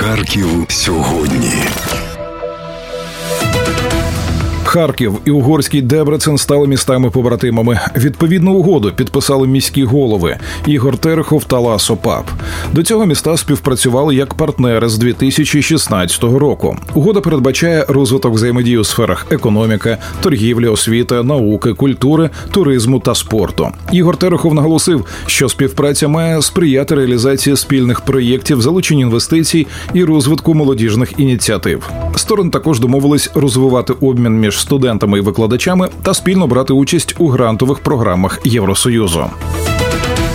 Харків сьогодні. Харків і угорський Дебрецен стали містами-побратимами. Відповідну угоду підписали міські голови Ігор Терехов та Ласо Пап. До цього міста співпрацювали як партнери з 2016 року. Угода передбачає розвиток взаємодії у сферах економіки, торгівлі, освіти, науки, культури, туризму та спорту. Ігор Терехов наголосив, що співпраця має сприяти реалізації спільних проєктів, залученню інвестицій і розвитку молодіжних ініціатив. Сторони також домовились розвивати обмін між студентами і викладачами та спільно брати участь у грантових програмах Євросоюзу.